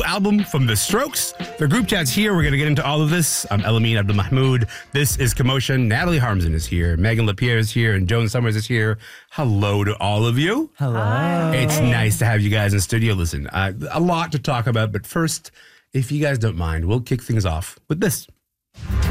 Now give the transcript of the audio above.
new album from The Strokes. The group chat's here. We're going to get into all of this. I'm Elamine Abdul Mahmoud. This is Commotion. Natalie Harmsen is here. Megan LaPierre is here. And Joan Summers is here. Hello to all of you. Hello. Hi. It's nice to have you guys in studio. Listen, a lot to talk about. But first, if you guys don't mind, we'll kick things off with this.